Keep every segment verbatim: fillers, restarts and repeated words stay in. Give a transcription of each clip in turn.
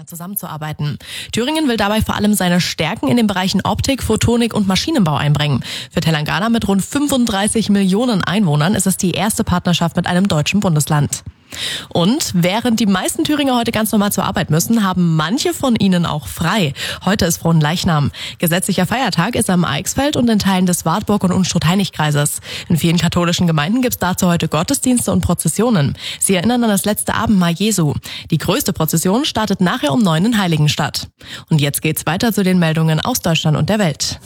zusammenzuarbeiten. Thüringen will dabei vor allem seine Stärken in den Bereichen Optik, Photonik und Maschinenbau einbringen. Für Telangana mit rund fünfunddreißig Millionen Einwohnern ist es die erste Partnerschaft mit einem deutschen Bundesland. Und während die meisten Thüringer heute ganz normal zur Arbeit müssen, haben manche von ihnen auch frei. Heute ist Fronleichnam. Gesetzlicher Feiertag ist am Eichsfeld und in Teilen des Wartburg- und Unstrut-Heinig-Kreises. In vielen katholischen Gemeinden gibt es dazu heute Gottesdienste und Prozessionen. Sie erinnern an das letzte Abendmahl Jesu. Die größte Prozession startet nachher um neun in Heiligenstadt. Und jetzt geht's weiter zu den Meldungen aus Deutschland und der Welt.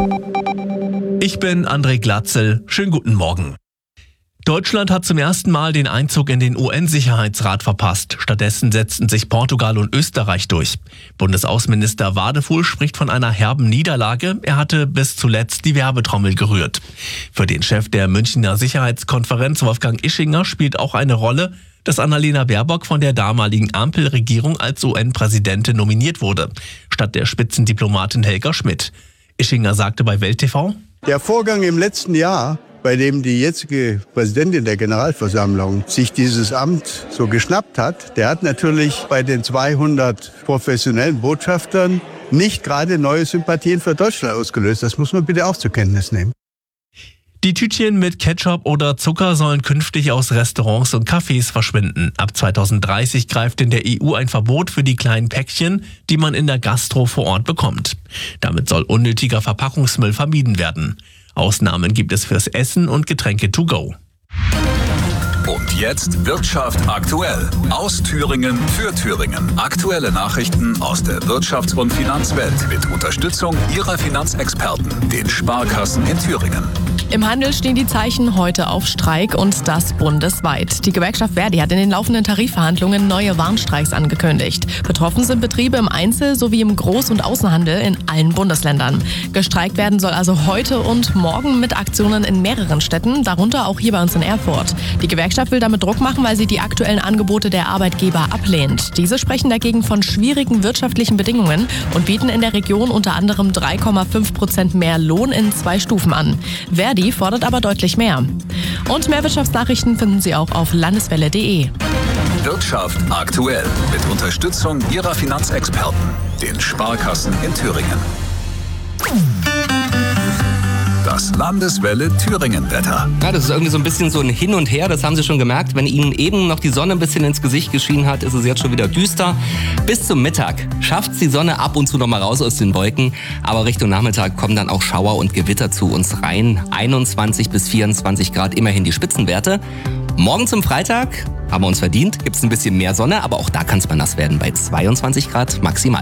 Ich bin André Glatzel. Schönen guten Morgen. Deutschland hat zum ersten Mal den Einzug in den U N-Sicherheitsrat verpasst. Stattdessen setzten sich Portugal und Österreich durch. Bundesaußenminister Wadefuhl spricht von einer herben Niederlage. Er hatte bis zuletzt die Werbetrommel gerührt. Für den Chef der Münchner Sicherheitskonferenz, Wolfgang Ischinger, spielt auch eine Rolle, dass Annalena Baerbock von der damaligen Ampelregierung als U N-Präsidentin nominiert wurde, statt der Spitzendiplomatin Helga Schmidt. Ischinger sagte bei Welt T V: Der Vorgang im letzten Jahr, bei dem die jetzige Präsidentin der Generalversammlung sich dieses Amt so geschnappt hat, der hat natürlich bei den zweihundert professionellen Botschaftern nicht gerade neue Sympathien für Deutschland ausgelöst. Das muss man bitte auch zur Kenntnis nehmen. Die Tütchen mit Ketchup oder Zucker sollen künftig aus Restaurants und Cafés verschwinden. Ab zweitausenddreißig greift in der E U ein Verbot für die kleinen Päckchen, die man in der Gastro vor Ort bekommt. Damit soll unnötiger Verpackungsmüll vermieden werden. Ausnahmen gibt es fürs Essen und Getränke to go. Und jetzt Wirtschaft aktuell. Aus Thüringen für Thüringen. Aktuelle Nachrichten aus der Wirtschafts- und Finanzwelt mit Unterstützung Ihrer Finanzexperten, den Sparkassen in Thüringen. Im Handel stehen die Zeichen heute auf Streik und das bundesweit. Die Gewerkschaft Verdi hat in den laufenden Tarifverhandlungen neue Warnstreiks angekündigt. Betroffen sind Betriebe im Einzel- sowie im Groß- und Außenhandel in allen Bundesländern. Gestreikt werden soll also heute und morgen mit Aktionen in mehreren Städten, darunter auch hier bei uns in Erfurt. Die Gewerkschaft will damit Druck machen, weil sie die aktuellen Angebote der Arbeitgeber ablehnt. Diese sprechen dagegen von schwierigen wirtschaftlichen Bedingungen und bieten in der Region unter anderem drei Komma fünf Prozent mehr Lohn in zwei Stufen an. Verdi fordert aber deutlich mehr. Und mehr Wirtschaftsnachrichten finden Sie auch auf landeswelle punkt de. Wirtschaft aktuell mit Unterstützung Ihrer Finanzexperten, den Sparkassen in Thüringen. Das Landeswelle Thüringen-Wetter. Ja, das ist irgendwie so ein bisschen so ein Hin und Her, das haben Sie schon gemerkt. Wenn Ihnen eben noch die Sonne ein bisschen ins Gesicht geschienen hat, ist es jetzt schon wieder düster. Bis zum Mittag schafft die Sonne ab und zu noch mal raus aus den Wolken. Aber Richtung Nachmittag kommen dann auch Schauer und Gewitter zu uns rein. einundzwanzig bis vierundzwanzig Grad, immerhin die Spitzenwerte. Morgen zum Freitag, haben wir uns verdient, gibt es ein bisschen mehr Sonne, aber auch da kann es mal nass werden bei zweiundzwanzig Grad maximal.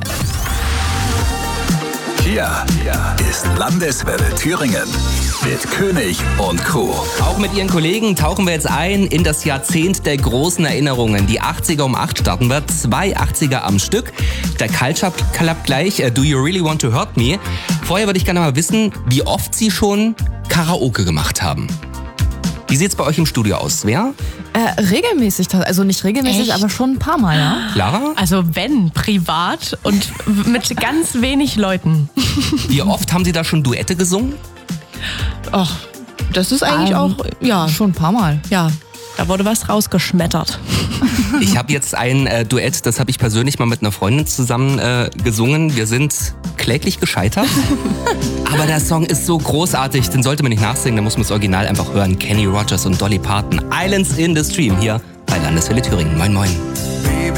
Hier, hier ist Landeswelle Thüringen mit König und Co. Auch mit Ihren Kollegen tauchen wir jetzt ein in das Jahrzehnt der großen Erinnerungen. Die achtziger um acht starten wir, zwei achtziger am Stück. Der Culture Club gleich, Do You Really Want to Hurt Me? Vorher würde ich gerne mal wissen, wie oft Sie schon Karaoke gemacht haben. Wie sieht's bei euch im Studio aus? Wer? Äh, regelmäßig, also nicht regelmäßig, Echt? aber schon ein paar Mal, ja. Clara? Also wenn, privat und mit ganz wenig Leuten. Wie oft haben Sie da schon Duette gesungen? Ach, das ist eigentlich Ähm, auch, ja, Schon ein paar Mal. ja, da wurde was rausgeschmettert. Ich habe jetzt ein äh, Duett, das habe ich persönlich mal mit einer Freundin zusammen äh, gesungen. Wir sind kläglich gescheitert. Aber der Song ist so großartig, den sollte man nicht nachsingen, da muss man das Original einfach hören. Kenny Rogers und Dolly Parton, Islands in the Stream, hier bei Landeswelle Thüringen. Moin, moin.